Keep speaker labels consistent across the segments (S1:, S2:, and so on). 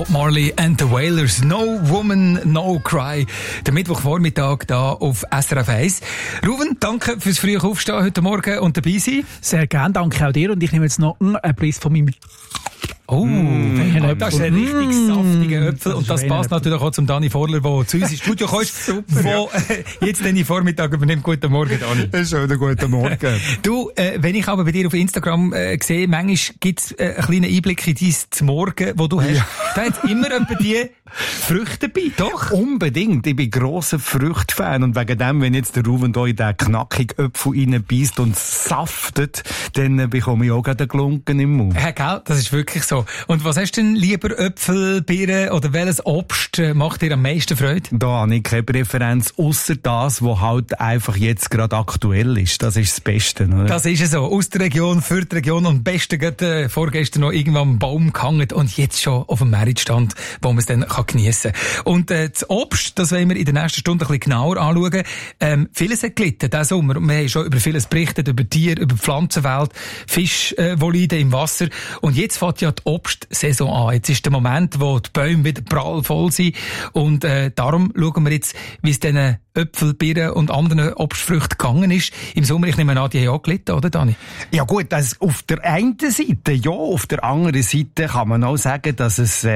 S1: Bob Marley and the Wailers. No Woman, No Cry. Der Mittwochvormittag da auf SRF 1. Ruven, danke fürs frühe Aufstehen heute Morgen und dabei sein.
S2: Sehr gerne, danke auch dir. Und ich nehme jetzt noch einen Preis von meinem...
S1: Oh, das ist ein richtig saftiger Äpfel. Und das passt natürlich auch zum Dani Vorler, der zu uns ins Studio kommt, der jetzt den Vormittag übernimmt. Guten Morgen, Dani.
S3: Schönen guten Morgen.
S1: Du, wenn ich aber bei dir auf Instagram sehe, manchmal gibt es einen kleinen Einblick in dein Morgen, wo du hast. Ja. Da hat immer etwa die Früchte dabei, doch?
S3: Unbedingt. Ich bin grosser Früchtfan. Und wegen dem, wenn jetzt der Ruven da in den knackigen Äpfel reinbeißt und saftet, dann bekomme ich auch gerade einen Glunken im Mund.
S1: Ja, gell? Das ist wirklich so. Und was hast du denn lieber? Äpfel, Birnen oder welches Obst macht dir am meisten Freude?
S3: Da habe ich keine Präferenz, ausser das, was halt einfach jetzt gerade aktuell ist. Das ist das Beste, oder?
S1: Das ist es so. Aus der Region, für die Region und am besten gerade vorgestern noch irgendwo am Baum gehangen und jetzt schon auf dem Meritstand, wo man es dann geniessen kann. Und das Obst, das wollen wir in der nächsten Stunde ein bisschen genauer anschauen. Vieles hat gelitten diesen Sommer. Wir haben schon über vieles berichtet, über Tiere, über die Pflanzenwelt, Fischvoliden im Wasser. Und jetzt fängt ja die Obstsaison an. Jetzt ist der Moment, wo die Bäume wieder prallvoll sind. Und darum schauen wir jetzt, wie es diesen Äpfel, Birnen und anderen Obstfrüchten gegangen ist. Im Sommer, ich nehme an, die haben auch gelitten, oder Dani?
S3: Ja gut, also auf der einen Seite ja, auf der anderen Seite kann man auch sagen, dass es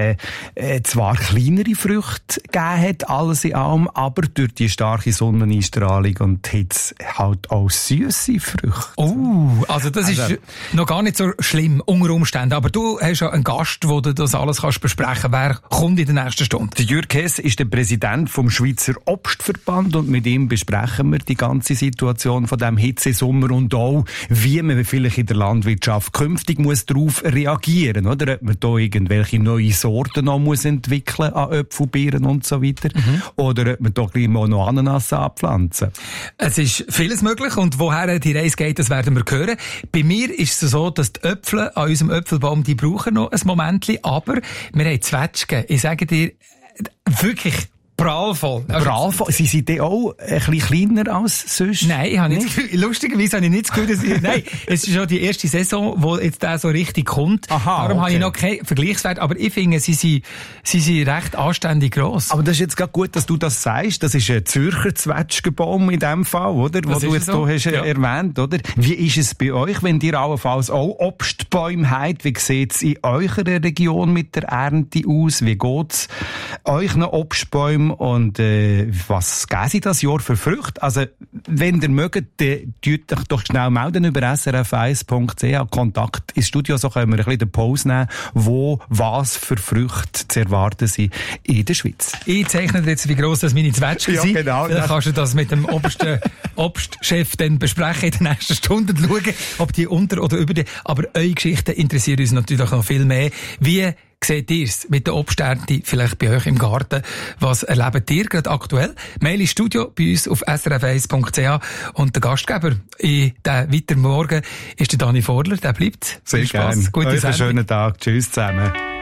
S3: zwar kleinere Früchte gegeben hat, alles in allem, aber durch die starke Sonneneinstrahlung und die Hitze halt auch süsse Früchte.
S1: Oh, also das ist noch gar nicht so schlimm unter Umständen. Aber du hast ja einen Gast, wo du das alles kannst besprechen. Wer kommt in der nächsten Stunde?
S3: Der Jürg Hess ist der Präsident vom Schweizer Obstverband und mit ihm besprechen wir die ganze Situation von dem Hitzesommer und auch, wie man vielleicht in der Landwirtschaft künftig muss darauf reagieren, oder? Ob man da irgendwelche neue Sorten noch muss entwickeln an Äpfel, Birnen und so weiter. Oder ob man da gleich mal noch Ananas anpflanzen.
S1: Es ist vieles möglich und woher die Reise geht, das werden wir hören. Bei mir ist es so, dass die Äpfel an unserem Äpfelbaum, die brauchen noch ein Momentchen, aber wir haben Zwetschgen. Ich sage dir, wirklich prallvoll.
S3: Prallvoll? Sie sind dann auch ein bisschen kleiner als sonst?
S1: Nein, ich habe nicht das Gefühl, lustigerweise habe ich nicht das Gefühl, dass nein, es ist schon die erste Saison, wo jetzt der so richtig kommt.
S3: Aha,
S1: darum habe ich noch keinen Vergleichswert, aber ich finde, sie sind recht anständig gross.
S3: Aber das ist jetzt gerade gut, dass du das sagst. Das ist ein Zürcher Zwetschgenbaum in dem Fall, oder? Was du jetzt so hast erwähnt, oder? Wie ist es bei euch, wenn ihr allenfalls auch Obstbäume habt? Wie sieht es in eurer Region mit der Ernte aus? Wie geht's euch noch Obstbäume? Und was geben Sie das Jahr für Früchte? Also, wenn ihr mögt, tut euch doch schnell melden über srf1.ch. Kontakt ins Studio, so können wir ein bisschen den Pause nehmen, wo was für Früchte zu erwarten sind in der Schweiz.
S1: Ich zeichne dir jetzt, wie gross das meine Zwetschgen sind.
S3: Ja, genau.
S1: Dann kannst du das mit dem obersten Obstchef dann besprechen in den nächsten Stunden, schauen, ob die unter oder über die. Aber eure Geschichten interessieren uns natürlich noch viel mehr. Wie seht ihr es mit der Obsternte vielleicht bei euch im Garten? Was erlebt ihr gerade aktuell? Mail ins Studio bei uns auf srf1.ch und der Gastgeber in diesem weiteren Morgen ist der Dani Vorler. Der bleibt.
S3: Sehr gerne.
S1: Gute
S3: Einen schönen Tag. Tschüss zusammen.